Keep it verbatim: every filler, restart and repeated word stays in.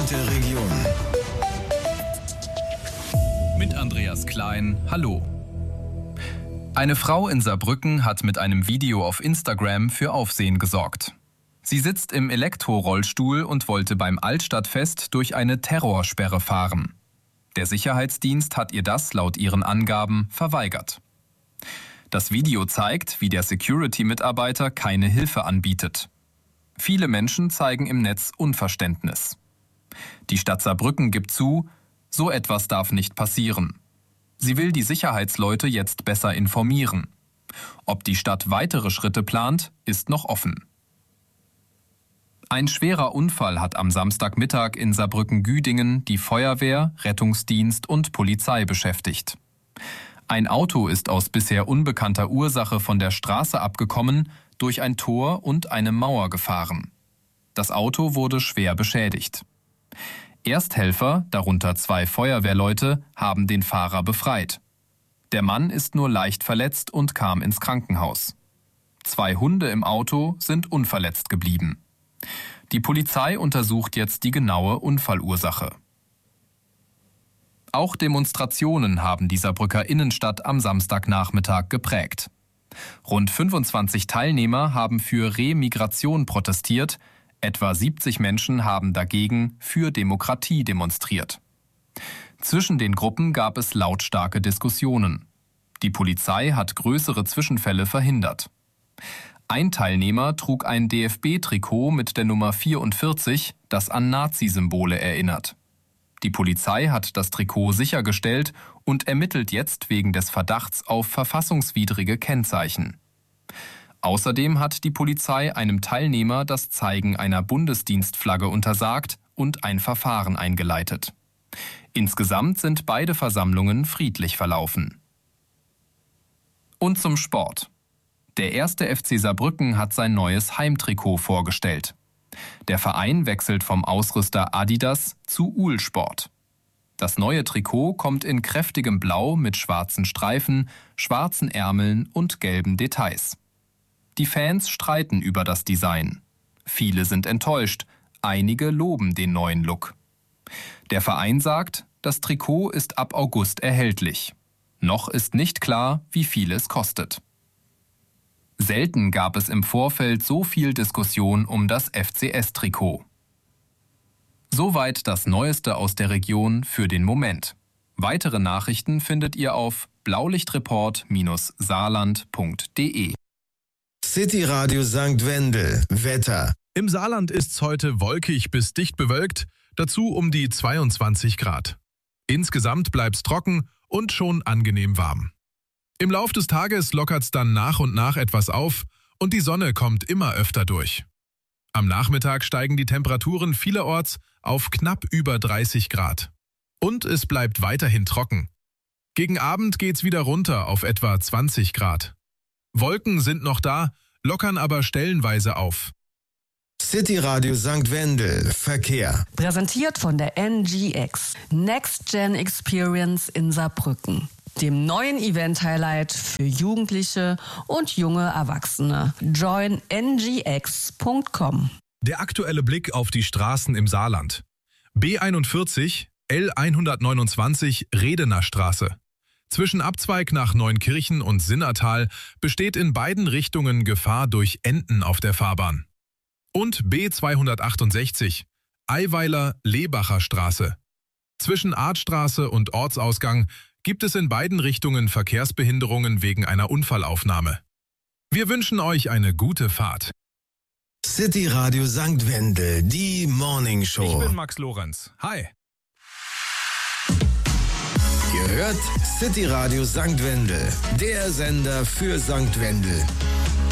und der Region. Mit Andreas Klein, hallo. Eine Frau in Saarbrücken hat mit einem Video auf Instagram für Aufsehen gesorgt. Sie sitzt im Elektrorollstuhl und wollte beim Altstadtfest durch eine Terrorsperre fahren. Der Sicherheitsdienst hat ihr das laut ihren Angaben verweigert. Das Video zeigt, wie der Security-Mitarbeiter keine Hilfe anbietet. Viele Menschen zeigen im Netz Unverständnis. Die Stadt Saarbrücken gibt zu, so etwas darf nicht passieren. Sie will die Sicherheitsleute jetzt besser informieren. Ob die Stadt weitere Schritte plant, ist noch offen. Ein schwerer Unfall hat am Samstagmittag in Saarbrücken-Güdingen die Feuerwehr, Rettungsdienst und Polizei beschäftigt. Ein Auto ist aus bisher unbekannter Ursache von der Straße abgekommen, durch ein Tor und eine Mauer gefahren. Das Auto wurde schwer beschädigt. Ersthelfer, darunter zwei Feuerwehrleute, haben den Fahrer befreit. Der Mann ist nur leicht verletzt und kam ins Krankenhaus. Zwei Hunde im Auto sind unverletzt geblieben. Die Polizei untersucht jetzt die genaue Unfallursache. Auch Demonstrationen haben die Saarbrücker Innenstadt am Samstagnachmittag geprägt. Rund fünfundzwanzig Teilnehmer haben für Remigration protestiert, etwa siebzig Menschen haben dagegen für Demokratie demonstriert. Zwischen den Gruppen gab es lautstarke Diskussionen. Die Polizei hat größere Zwischenfälle verhindert. Ein Teilnehmer trug ein D F B-Trikot mit der Nummer vierundvierzig, das an Nazi-Symbole erinnert. Die Polizei hat das Trikot sichergestellt und ermittelt jetzt wegen des Verdachts auf verfassungswidrige Kennzeichen. Außerdem hat die Polizei einem Teilnehmer das Zeigen einer Bundesdienstflagge untersagt und ein Verfahren eingeleitet. Insgesamt sind beide Versammlungen friedlich verlaufen. Und zum Sport. Der erste F C Saarbrücken hat sein neues Heimtrikot vorgestellt. Der Verein wechselt vom Ausrüster Adidas zu Uhlsport. Das neue Trikot kommt in kräftigem Blau mit schwarzen Streifen, schwarzen Ärmeln und gelben Details. Die Fans streiten über das Design. Viele sind enttäuscht, einige loben den neuen Look. Der Verein sagt, das Trikot ist ab August erhältlich. Noch ist nicht klar, wie viel es kostet. Selten gab es im Vorfeld so viel Diskussion um das F C S-Trikot. Soweit das Neueste aus der Region für den Moment. Weitere Nachrichten findet ihr auf blaulichtreport Bindestrich saarland Punkt de. City Radio Sankt Wendel. Wetter. Im Saarland ist's heute wolkig bis dicht bewölkt, dazu um die zweiundzwanzig Grad. Insgesamt bleibt's trocken und schon angenehm warm. Im Lauf des Tages lockert's dann nach und nach etwas auf und die Sonne kommt immer öfter durch. Am Nachmittag steigen die Temperaturen vielerorts auf knapp über dreißig Grad. Und es bleibt weiterhin trocken. Gegen Abend geht's wieder runter auf etwa zwanzig Grad. Wolken sind noch da, lockern aber stellenweise auf. City Radio Sankt Wendel. Verkehr. Präsentiert von der N G X. Next Gen Experience in Saarbrücken. Dem neuen Event-Highlight für Jugendliche und junge Erwachsene. join n g x punkt com. Der aktuelle Blick auf die Straßen im Saarland. B einundvierzig, L hundertneunundzwanzig, Redener Straße. Zwischen Abzweig nach Neunkirchen und Sinnertal besteht in beiden Richtungen Gefahr durch Enten auf der Fahrbahn. Und B zweihundertachtundsechzig, Eiweiler-Lebacher Straße. Zwischen Artstraße und Ortsausgang gibt es in beiden Richtungen Verkehrsbehinderungen wegen einer Unfallaufnahme. Wir wünschen euch eine gute Fahrt. City Radio Sankt Wendel, die Morning Show. Ich bin Max Lorenz. Hi. Ihr hört City Radio Sankt Wendel, der Sender für Sankt Wendel.